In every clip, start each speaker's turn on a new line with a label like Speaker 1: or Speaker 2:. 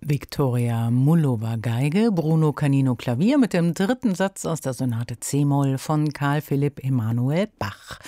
Speaker 1: Viktoria Mullova Geige, Bruno Canino Klavier mit dem dritten Satz aus der Sonate C-Moll von Carl Philipp Emanuel Bach.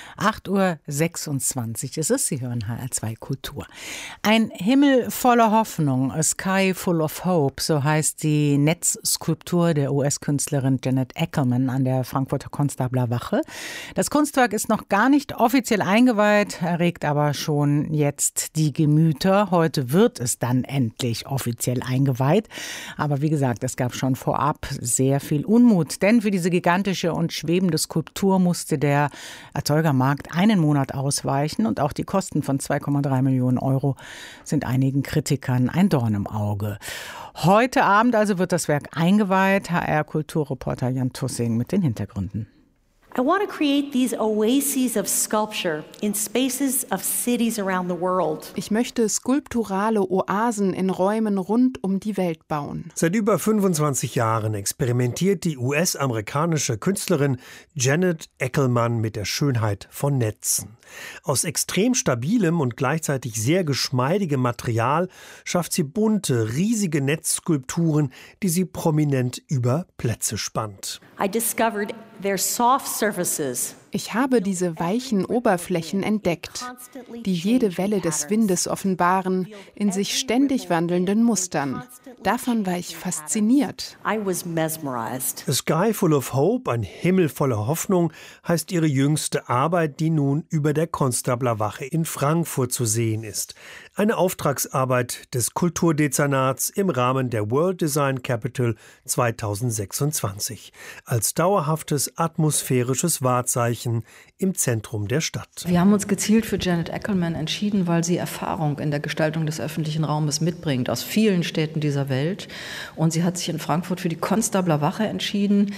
Speaker 1: 8:26 Uhr ist es, Sie hören HR2 Kultur. Ein Himmel voller Hoffnung, a sky full of hope, so heißt die Netzskulptur der US-Künstlerin Janet Ackerman an der Frankfurter Konstabler Wache. Das Kunstwerk ist noch gar nicht offiziell eingeweiht, erregt aber schon jetzt die Gemüter. Heute wird es dann endlich offiziell eingeweiht. Aber wie gesagt, es gab schon vorab sehr viel Unmut, denn für diese gigantische und schwebende Skulptur musste der Erzeugermarkt einen Monat ausweichen und auch die Kosten von 2,3 Millionen Euro sind einigen Kritikern ein Dorn im Auge. Heute Abend also wird das Werk eingeweiht. HR-Kulturreporter Jan Tussing mit den Hintergründen.
Speaker 2: I want to create these oases of sculpture in spaces of cities around the world.
Speaker 3: Ich möchte skulpturale Oasen in Räumen rund um die Welt bauen.
Speaker 4: Seit über 25 Jahren experimentiert die US-amerikanische Künstlerin Janet Ackerman mit der Schönheit von Netzen. Aus extrem stabilem und gleichzeitig sehr geschmeidigem Material schafft sie bunte, riesige Netzskulpturen, die sie prominent über Plätze spannt.
Speaker 2: I discovered their soft surfaces.
Speaker 3: Ich habe diese weichen Oberflächen entdeckt, die jede Welle des Windes offenbaren, in sich ständig wandelnden Mustern. Davon war ich fasziniert.
Speaker 2: I was mesmerized.
Speaker 4: A Sky Full of Hope, ein Himmel voller Hoffnung, heißt ihre jüngste Arbeit, die nun über der Konstabler Wache in Frankfurt zu sehen ist. Eine Auftragsarbeit des Kulturdezernats im Rahmen der World Design Capital 2026. Als dauerhaftes atmosphärisches Wahrzeichen im Zentrum der Stadt.
Speaker 5: Wir haben uns gezielt für Janet Ackerman entschieden, weil sie Erfahrung in der Gestaltung des öffentlichen Raumes mitbringt, aus vielen Städten dieser Welt. Und sie hat sich in Frankfurt für die Konstabler Wache entschieden.